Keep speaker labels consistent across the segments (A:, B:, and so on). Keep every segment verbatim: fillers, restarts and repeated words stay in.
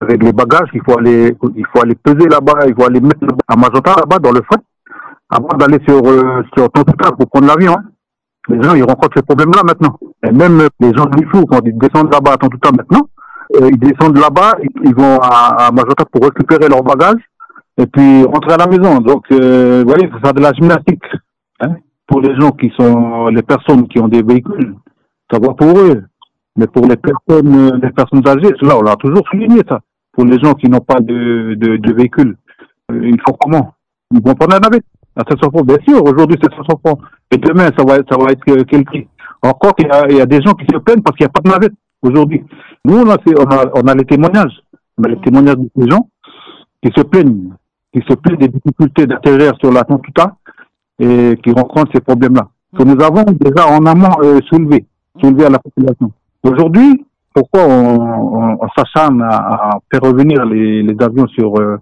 A: avec les bagages, il faut aller, il faut aller peser là-bas, il faut aller mettre à Majota là-bas dans le fret, avant d'aller sur, euh, sur Tontuta pour prendre l'avion. Hein. Les gens, ils rencontrent ces problèmes-là maintenant. Et même les gens du Fou, quand ils descendent là-bas à Tontuta maintenant, euh, ils descendent là-bas, ils, ils vont à, à Majota pour récupérer leurs bagages et puis rentrer à la maison. Donc, euh, vous voyez, il faut faire de la gymnastique. Hein, pour les gens qui sont, les personnes qui ont des véhicules, ça va pour eux. Mais pour les personnes, les personnes âgées, là, on l'a toujours souligné ça. Pour les gens qui n'ont pas de, de, de véhicule, euh, ils font comment? Ils vont prendre la navette à sept cents francs. Bien sûr, aujourd'hui c'est sept cents francs. Et demain, ça va, ça va être quel prix? Encore qu'il y a, il y a des gens qui se plaignent parce qu'il n'y a pas de navette aujourd'hui. Nous, on a, on a, on a les témoignages. On a les témoignages des gens qui se plaignent, qui se plaignent des difficultés d'atterrir sur la Tontuta et qui rencontrent ces problèmes-là. Que nous avons déjà en amont euh, soulevé, soulevé à la population. Aujourd'hui, pourquoi on, on, on s'acharne à, à faire revenir les, les avions sur, euh,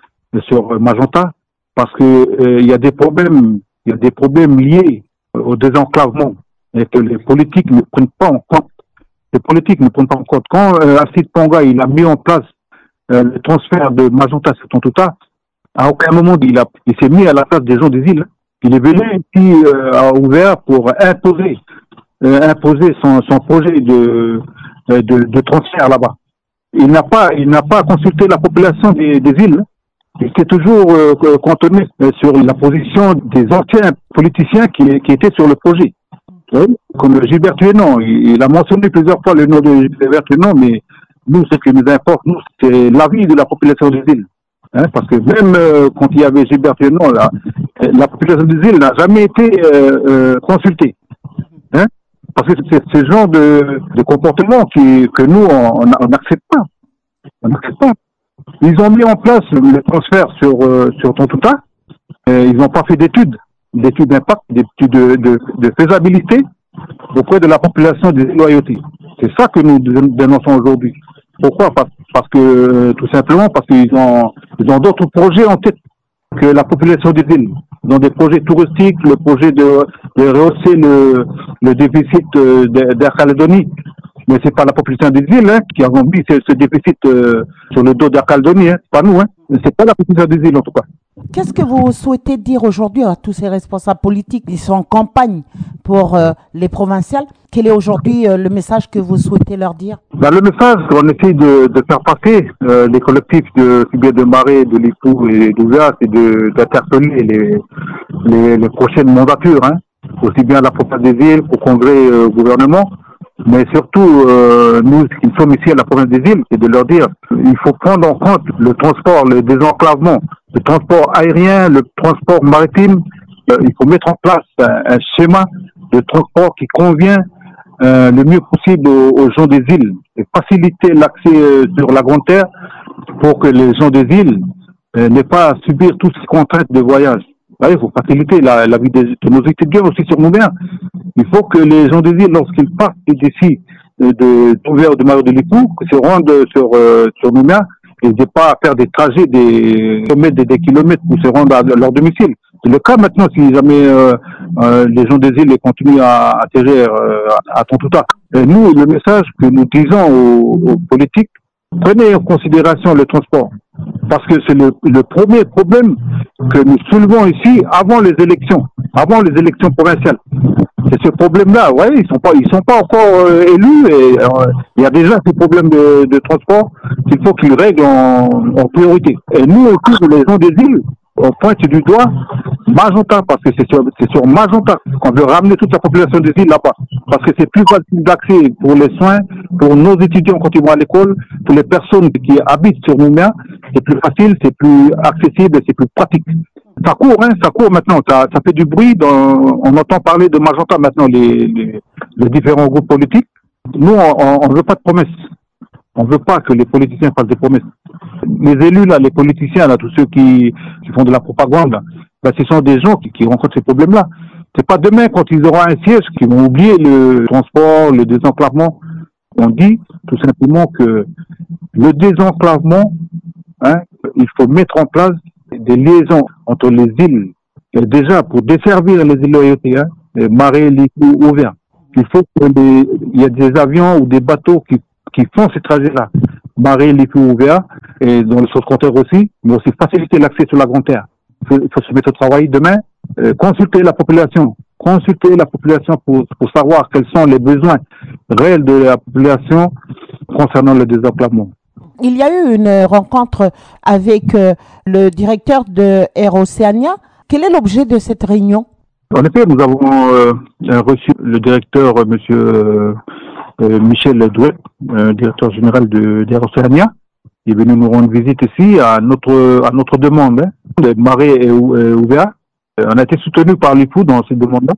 A: sur Majota? Parce que euh, il y a des problèmes, il y a des problèmes liés au désenclavement et que les politiques ne prennent pas en compte. Les politiques ne prennent pas en compte. Quand euh, Acide Ponga il a mis en place euh, le transfert de Majota sur Tontuta, à aucun moment il a, il s'est mis à la place des gens des îles. Il est venu ici euh, à ouvert pour imposer. Euh, imposer son, son projet de, de, de transfert là-bas. Il n'a pas, il n'a pas consulté la population des, des îles. Il s'est toujours euh, cantonné sur la position des anciens politiciens qui, qui étaient sur le projet. Oui, comme Gilbert Tuénon, il, il a mentionné plusieurs fois le nom de Gilbert Tuénon, mais nous, ce qui nous importe, nous, c'est l'avis de la population des îles. Hein, parce que même euh, quand il y avait Gilbert Tuénon, la, la population des îles n'a jamais été euh, euh, consultée. Hein? Parce que c'est ce genre de, de comportement qui, que nous, on n'accepte pas. On n'accepte pas. Ils ont mis en place le transfert sur, euh, sur Tontuta. Euh, ils n'ont pas fait d'études, d'études d'impact, d'études de, de, de faisabilité auprès de la population des loyautés. C'est ça que nous dénonçons aujourd'hui. Pourquoi? Parce, parce que, tout simplement, parce qu'ils ont, ils ont d'autres projets en tête que la population des îles. Ils ont des projets touristiques, le projet de, de rehausser le, le déficit euh, d'Air Calédonie. Mais c'est pas la population des îles hein, qui a mis ce, ce déficit euh, sur le dos d'Air Calédonie, hein. C'est pas nous, hein. C'est pas la population des îles en tout cas.
B: Qu'est-ce que vous souhaitez dire aujourd'hui à tous ces responsables politiques qui sont en campagne pour euh, les provinciales? Quel est aujourd'hui euh, le message que vous souhaitez leur dire?
A: Ben, le message qu'on essaie de, de faire passer, euh, les collectifs de Fibien de Marais, de l'Ipou et d'Ouvert, c'est de, d'interpeller les, les, les prochaines mandatures, hein, aussi bien à la province des îles qu'au congrès euh, gouvernement. Mais surtout, euh, nous qui sommes ici à la province des îles, c'est de leur dire il faut prendre en compte le transport, le désenclavement, le transport aérien, le transport maritime. Euh, il faut mettre en place un, un schéma de transport qui convient euh, le mieux possible aux, aux gens des îles et faciliter l'accès euh, sur la Grande Terre pour que les gens des îles euh, n'aient pas à subir toutes ces contraintes de voyage. Il faut faciliter la, la vie des, de nos étudiants aussi sur Nouméa. Il faut que les gens des îles, lorsqu'ils partent d'ici, de d'Ouvert ou de Marais de l'Ipou, se rendent sur, euh, sur Nouméa, ils n'aient pas à faire des trajets, des kilomètres, des, des kilomètres pour se rendre à leur domicile. C'est le cas maintenant si jamais euh, euh, les gens des îles continuent à atterrir euh, à, à Tontuta. Et nous, le message que nous disons aux, aux politiques, prenez en considération le transport. Parce que c'est le, le premier problème que nous soulevons ici avant les élections, avant les élections provinciales. C'est ce problème-là, ouais, ils sont pas, ils sont pas encore euh, élus et euh, il y a déjà ces problèmes de, de transport qu'il faut qu'ils règlent en, en priorité. Et nous aussi, les gens des îles, on pointe du doigt Majota, parce que c'est sur, c'est sur Majota qu'on veut ramener toute la population des îles là-bas. Parce que c'est plus facile d'accès pour les soins, pour nos étudiants quand ils vont à l'école, pour les personnes qui habitent sur Nouméa, c'est plus facile, c'est plus accessible et c'est plus pratique. Ça court, hein, ça court maintenant, ça, ça fait du bruit, dans, on entend parler de Majota maintenant, les, les, les différents groupes politiques. Nous, on ne veut pas de promesses. On ne veut pas que les politiciens fassent des promesses. Les élus, là, les politiciens, là, tous ceux qui, qui font de la propagande, là, ben, ce sont des gens qui, qui rencontrent ces problèmes-là. C'est pas demain, quand ils auront un siège, qu'ils vont oublier le transport, le désenclavement. On dit tout simplement que le désenclavement, hein, il faut mettre en place des liaisons entre les îles, et déjà pour desservir les îles loyautés, hein, Marais, Lipou, Ouvert. Il faut qu'il y ait des avions ou des bateaux qui qui font ces trajets-là. Marie, Lifou, Ouvert, et dans les choses contraires aussi, mais aussi faciliter l'accès sur la Grande Terre. Il faut, il faut se mettre au travail demain, euh, consulter la population, consulter la population pour, pour savoir quels sont les besoins réels de la population concernant le désenclavement.
B: Il y a eu une rencontre avec euh, le directeur de Air Oceania. Quel est l'objet de cette réunion?
A: En effet, nous avons euh, reçu le directeur, euh, monsieur euh, Michel Douet, euh, directeur général de d'Air Oceania. Il est venu nous rendre visite ici à notre à notre demande. Hein. Le marais est, est ouvert. On a été soutenu par l'I F O dans cette demande-là,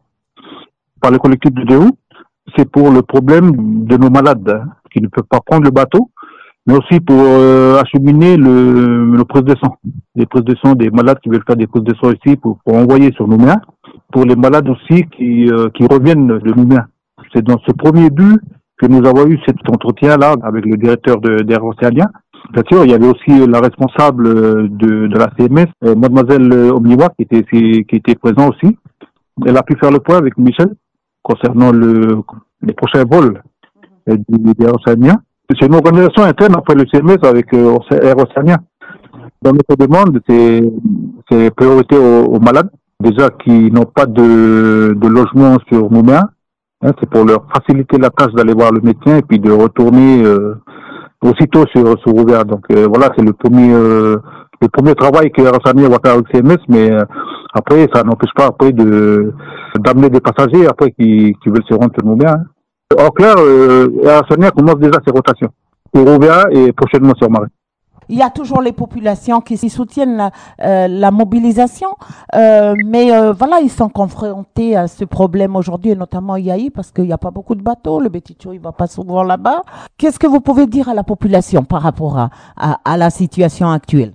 A: par le collectif de Déhou. C'est pour le problème de nos malades hein, qui ne peuvent pas prendre le bateau, mais aussi pour euh, acheminer le, le prise de sang. Les prises de sang des malades qui veulent faire des prises de sang ici pour, pour envoyer sur Nouméa, pour les malades aussi qui, euh, qui reviennent de Nouméa. C'est dans ce premier but que nous avons eu cet entretien-là avec le directeur de d'Air Oceania. Bien sûr, il y avait aussi la responsable de, de la C M S, euh, mademoiselle Omniwa, qui était, qui était présente aussi. Elle a pu faire le point avec Michel concernant le, les prochains vols euh, d'Air Oceania. C'est une organisation interne après le C M S avec euh, Air Oceania. Dans notre demande, c'est, c'est priorité aux, aux malades, déjà qui n'ont pas de, de logement sur Nouméa. Hein, c'est pour leur faciliter la tâche d'aller voir le médecin et puis de retourner euh, aussitôt sur, sur Ouvert. Donc euh, voilà, c'est le premier euh, le premier travail que Air Oceania va faire avec C M S, mais euh, après, ça n'empêche pas après de d'amener des passagers après qui, qui veulent se rendre sur Nouméa. Hein. En clair, euh, Air Oceania commence déjà ses rotations sur Ouvert et prochainement sur Marais.
B: Il y a toujours les populations qui soutiennent la, euh, la mobilisation, euh, mais euh, voilà, ils sont confrontés à ce problème aujourd'hui, et notamment Yaï, parce qu'il n'y a pas beaucoup de bateaux, le Béticho, il ne va pas souvent là-bas. Qu'est-ce que vous pouvez dire à la population par rapport à, à, à la situation actuelle?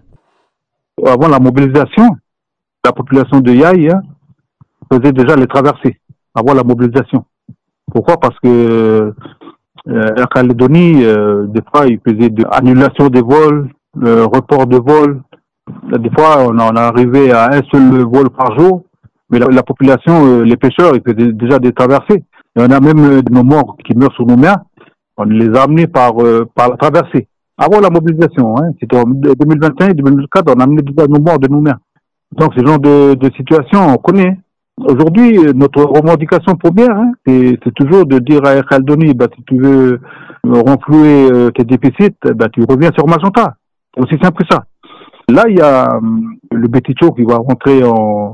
A: Avant la mobilisation, la population de Yaï hein, faisait déjà les traversées, avant la mobilisation. Pourquoi? Parce que euh, Air Calédonie, euh, des fois, il faisait de annulation des vols, le report de vol. Des fois, on en arrivait à un seul vol par jour, mais la, la population, euh, les pêcheurs, ils faisaient déjà des traversées. Et on a même euh, nos morts qui meurent sur Nouméa, on les a amenés par, euh, par la traversée. Avant la mobilisation, hein, c'était en deux mille vingt et un et deux mille vingt-quatre, on a amené déjà nos morts de Nouméa. Donc, ce genre de, de situation, on connaît. Aujourd'hui, notre revendication première, hein, c'est, c'est toujours de dire à Air Calédonie, bah, si tu veux renflouer euh, tes déficits, bah, tu reviens sur Magenta. C'est aussi simple que ça. Là, il y a um, le Béticho qui va rentrer en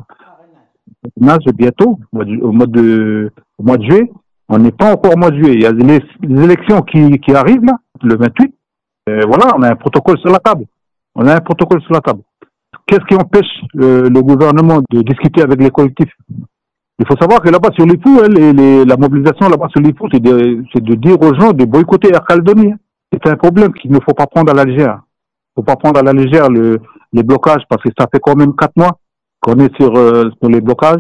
A: nage bientôt, au mois de, au mois de juillet. On n'est pas encore au mois de juillet. Il y a les, les élections qui, qui arrivent, là, le vingt-huit. Et voilà, on a un protocole sur la table. On a un protocole sur la table. Qu'est-ce qui empêche euh, le gouvernement de discuter avec les collectifs? Il faut savoir que là-bas sur l'I F O, hein, les, les, la mobilisation là-bas sur l'I F O, c'est de, c'est de dire aux gens de boycotter Air Calédonie. Hein. C'est un problème qu'il ne faut pas prendre à la légère. Il ne faut pas prendre à la légère le, les blocages parce que ça fait quand même quatre mois qu'on est sur, euh, sur les blocages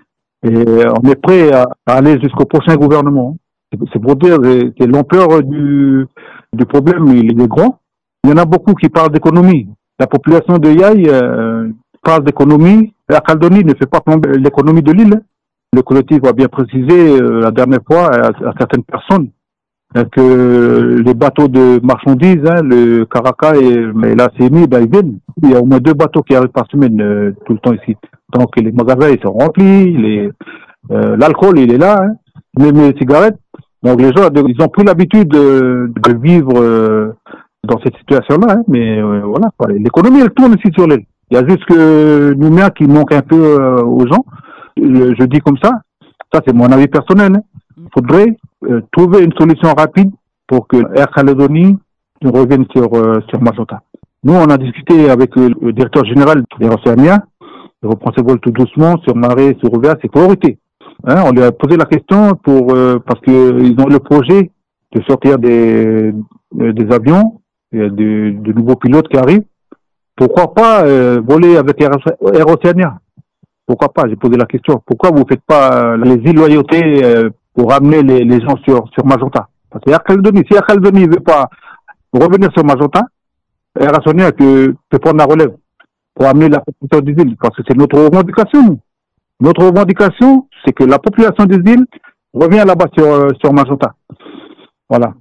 A: et on est prêt à, à aller jusqu'au prochain gouvernement. C'est, c'est pour dire que l'ampleur du, du problème, il est grand. Il y en a beaucoup qui parlent d'économie. La population de Yaï euh, parle d'économie. Air Calédonie ne fait pas l'économie de l'île. Le collectif a bien précisé euh, la dernière fois à, à certaines personnes hein, que les bateaux de marchandises, hein, le Caraca et, et la C M I, ben, ils viennent. Il y a au moins deux bateaux qui arrivent par semaine euh, tout le temps ici. Donc les magasins ils sont remplis, les, euh, l'alcool il est là, hein, même les cigarettes. Donc les gens ils ont pris l'habitude de, de vivre euh, dans cette situation-là, hein, mais euh, voilà. L'économie elle tourne ici sur l'île. Il y a juste que Nouméa qui manque un peu euh, aux gens. Je, je dis comme ça. Ça c'est mon avis personnel. Hein. Il faudrait euh, trouver une solution rapide pour que Air Calédonie revienne sur euh, sur Magenta. Nous on a discuté avec euh, le directeur général d'Air Oceania. Il reprend ses vols tout doucement sur Marais, sur Ouvert, c'est priorité. Hein, on lui a posé la question pour euh, parce que ils ont le projet de sortir des euh, des avions, il y a de, de nouveaux pilotes qui arrivent. Pourquoi pas euh, voler avec Air, Air Oceania? Pourquoi pas? J'ai posé la question. Pourquoi vous faites pas euh, les illoyautés euh, pour ramener les, les gens sur sur Magenta? Parce que Air Calédonie, si Air Calédonie ne veut pas revenir sur Magenta, Air Oceania peut, peut prendre la relève pour amener la population des îles, parce que c'est notre revendication. Notre revendication, c'est que la population des îles revient là-bas sur, sur Magenta. Voilà.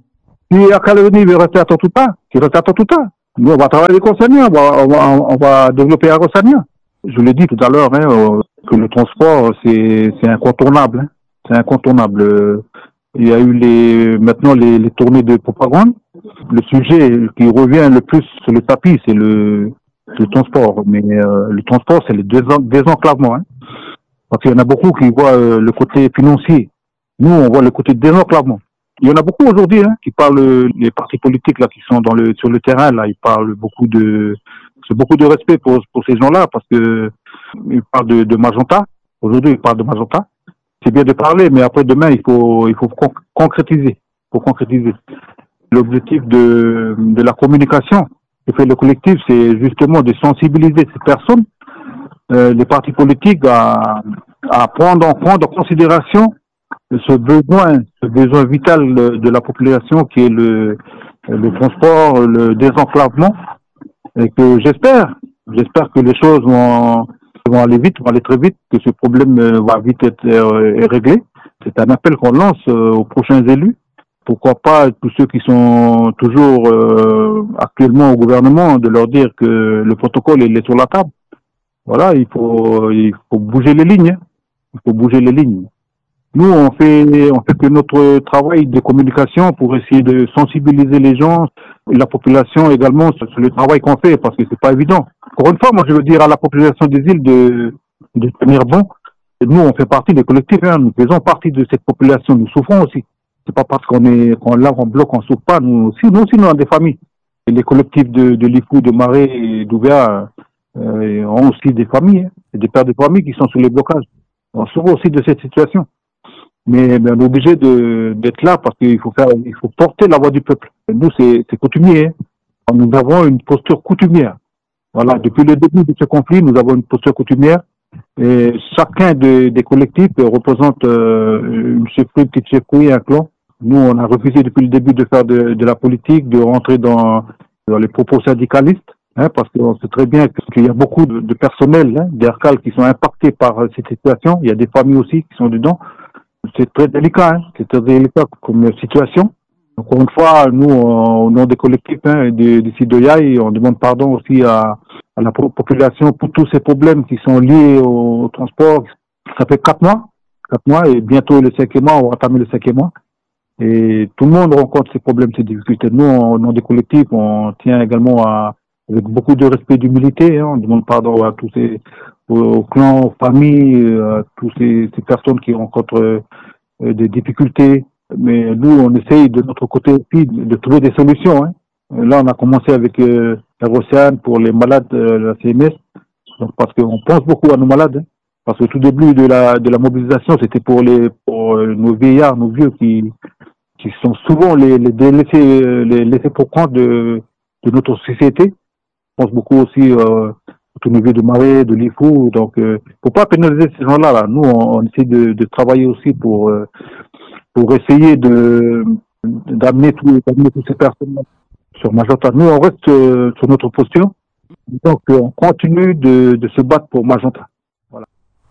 A: Si la Calédonie veut rester à Tontouta, qui reste à Tontouta. Nous, on va travailler avec Rossania, on va, on va, on va développer à Rossania. Je l'ai dit tout à l'heure, hein, euh, que le transport, c'est, c'est incontournable. Hein. C'est incontournable. Il y a eu les, maintenant les, les tournées de propagande. Le sujet qui revient le plus sur le tapis, c'est le, le transport. Mais euh, le transport, c'est le désen- désenclavement. Hein. Parce qu'il y en a beaucoup qui voient euh, le côté financier. Nous, on voit le côté désenclavement. Il y en a beaucoup aujourd'hui hein, qui parlent, les partis politiques là qui sont dans le sur le terrain là, ils parlent beaucoup de, c'est beaucoup de respect pour pour ces gens-là parce que ils parlent de, de Magenta. Aujourd'hui, ils parlent de Magenta. C'est bien de parler, mais après demain, il faut il faut con- concrétiser. Il faut concrétiser. L'objectif de de la communication que fait le collectif, c'est justement de sensibiliser ces personnes, euh, les partis politiques, à à prendre en prendre en considération ce besoin, ce besoin vital de, de la population qui est le, le transport, le désenclavement, et que j'espère, j'espère que les choses vont, vont aller vite, vont aller très vite, que ce problème va vite être euh, réglé. C'est un appel qu'on lance euh, aux prochains élus. Pourquoi pas tous ceux qui sont toujours euh, actuellement au gouvernement, de leur dire que le protocole il est sur la table. Voilà, il faut, il faut bouger les lignes. Il faut bouger les lignes. Nous, on fait, on fait que notre travail de communication pour essayer de sensibiliser les gens, et la population également sur le travail qu'on fait, parce que c'est pas évident. Encore une fois, moi, je veux dire à la population des îles de, de tenir bon. Et nous, on fait partie des collectifs, hein, nous faisons partie de cette population, nous souffrons aussi. C'est pas parce qu'on est, qu'on là, en bloc, on souffre pas, nous aussi, nous aussi, nous avons des familles. Et les collectifs de, de l'I F O, de Marais et d'Ouvéa, euh, ont aussi des familles, hein, et des pères de famille qui sont sous les blocages. On souffre aussi de cette situation. Mais, mais on est obligé de, d'être là parce qu'il faut faire, il faut porter la voix du peuple. Et nous, c'est, c'est coutumier. Hein. Nous avons une posture coutumière. Voilà. Depuis le début de ce conflit, nous avons une posture coutumière. Et chacun de, des collectifs représente euh, une chefferie, une petite chefferie, un clan. Nous, on a refusé depuis le début de faire de, de la politique, de rentrer dans, dans les propos syndicalistes. Hein, parce qu'on sait très bien qu'il y a beaucoup de, de personnel, hein, d'A R C A L qui sont impactés par cette situation. Il y a des familles aussi qui sont dedans. C'est très délicat, hein. C'est très délicat comme situation. Encore une fois, nous, au nom des collectifs hein, d'ici de Yaï, on demande pardon aussi à, à la population pour tous ces problèmes qui sont liés au, au transport. Ça fait quatre mois, quatre mois, et bientôt le cinquième mois, on va entamer le cinquième mois. Et tout le monde rencontre ces problèmes, ces difficultés. Nous, au nom des collectifs, on tient également à, avec beaucoup de respect et d'humilité, hein, on demande pardon à tous ces aux clans, aux familles, à toutes ces, ces personnes qui rencontrent euh, des difficultés. Mais nous, on essaye de notre côté aussi de, de trouver des solutions. Hein. Là, on a commencé avec euh, Air pour les malades de euh, la C M S, donc, parce qu'on pense beaucoup à nos malades. Hein. Parce que tout début de la de la mobilisation, c'était pour les pour euh, nos vieillards, nos vieux qui qui sont souvent les les délaissés, les laissés pour compte de de notre société. On pense beaucoup aussi euh, au niveau de Marais, de l'I F O, donc euh, faut pas pénaliser ces gens-là. Là. Nous, on, on essaie de, de travailler aussi pour euh, pour essayer de d'amener tous d'amener toutes ces personnes sur Magenta. Nous, on reste euh, sur notre posture, donc euh, on continue de, de se battre pour Magenta. Voilà.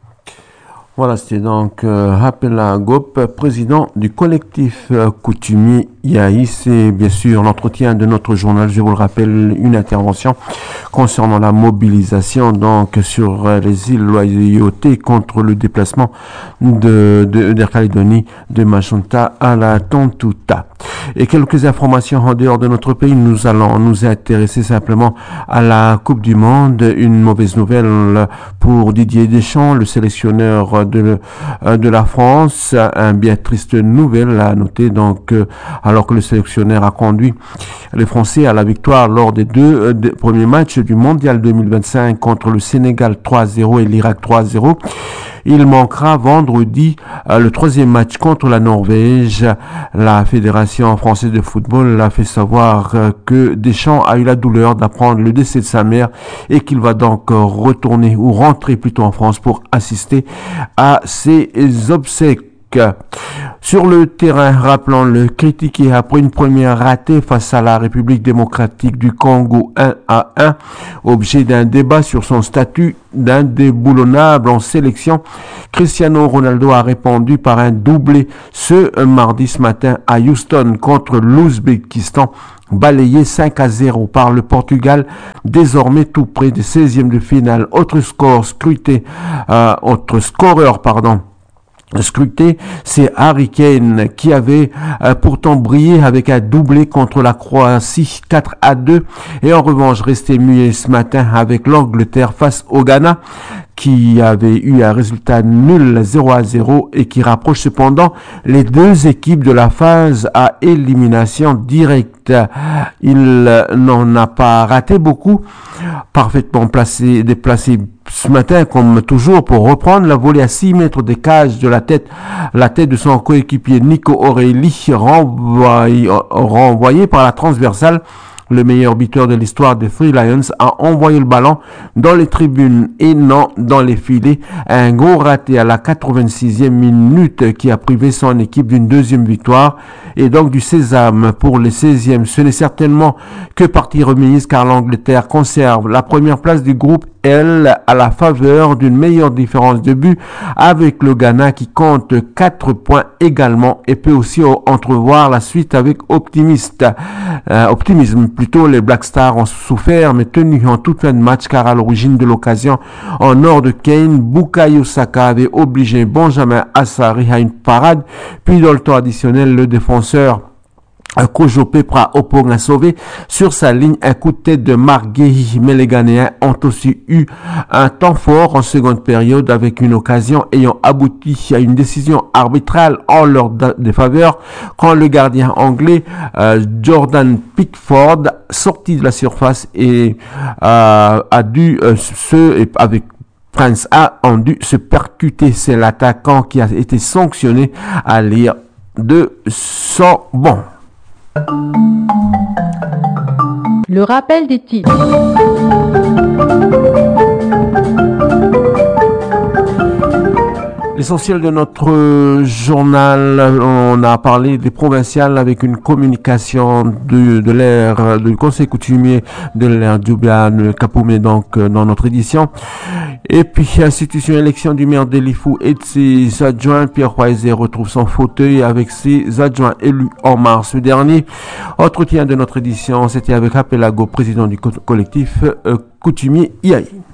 C: Voilà, c'était donc euh, Hapela Gop, président du collectif euh, coutumier Yaï. C'est bien sûr l'entretien de notre journal, je vous le rappelle, une intervention concernant la mobilisation donc sur euh, les îles Loyauté contre le déplacement de, de, de Calédonie de Magenta à la Tontouta. Et quelques informations en dehors de notre pays, nous allons nous intéresser simplement à la Coupe du Monde. Une mauvaise nouvelle pour Didier Deschamps, le sélectionneur de, de la France. Un bien triste nouvelle à noter, donc, alors que le sélectionneur a conduit les Français à la victoire lors des deux euh, des premiers matchs du Mondial deux mille vingt-cinq contre le Sénégal trois zéro et l'Irak trois zéro. Il manquera vendredi euh, le troisième match contre la Norvège. La Fédération française de football a fait savoir euh, que Deschamps a eu la douleur d'apprendre le décès de sa mère et qu'il va donc euh, retourner ou rentrer plutôt en France pour assister à ses obsèques. Sur le terrain, rappelons-le, critiqué après une première ratée face à la République démocratique du Congo un à un, objet d'un débat sur son statut d'indéboulonnable en sélection, Cristiano Ronaldo a répondu par un doublé ce mardi ce matin à Houston contre l'Ouzbékistan, balayé cinq à zéro par le Portugal, désormais tout près des seizièmes de finale. Autre score scruté, euh, autre scoreur, pardon, scruté, c'est Harry Kane qui avait euh, pourtant brillé avec un doublé contre la Croatie quatre à deux et en revanche resté muet ce matin avec l'Angleterre face au Ghana qui avait eu un résultat nul zéro à zéro et qui rapproche cependant les deux équipes de la phase à élimination directe. Il n'en a pas raté beaucoup, parfaitement placé, déplacé ce matin comme toujours pour reprendre la volée à six mètres des cages de la tête, la tête de son coéquipier Nico Aurélie, renvoyé, renvoyé par la transversale. Le meilleur buteur de l'histoire des Three Lions a envoyé le ballon dans les tribunes et non dans les filets. Un gros raté à la quatre-vingt-sixième minute qui a privé son équipe d'une deuxième victoire et donc du sésame pour les seizièmes. Ce n'est certainement que partie remise car l'Angleterre conserve la première place du groupe L à la faveur d'une meilleure différence de but avec le Ghana qui compte quatre points également et peut aussi entrevoir la suite avec optimiste, euh, optimisme. Plutôt, les Black Stars ont souffert mais tenu en toute fin de match car à l'origine de l'occasion en or de Kane, Bukayo Saka avait obligé Benjamin Assari à une parade, puis dans le temps additionnel, le défenseur Kojo Pepra Opong a sauvé sur sa ligne un coup de tête de Marc Guéhi, mais les Ghanéens ont aussi eu un temps fort en seconde période avec une occasion ayant abouti à une décision arbitrale en leur défaveur quand le gardien anglais euh, Jordan Pickford sorti de la surface et euh, a dû euh, se avec Prince A ont dû se percuter. C'est l'attaquant qui a été sanctionné à l'ire de son banc.
D: Le rappel des titres.
C: L'essentiel de notre journal, on a parlé des provinciales avec une communication de, de l'ère du conseil coutumier de l'ère Djubiane Kapoumé donc dans notre édition. Et puis, institution élection du maire d'Elifou et de ses adjoints, Pierre Roisé retrouve son fauteuil avec ses adjoints élus en mars dernier. Entretien de notre édition, c'était avec Apelago, président du collectif euh, coutumier I A I.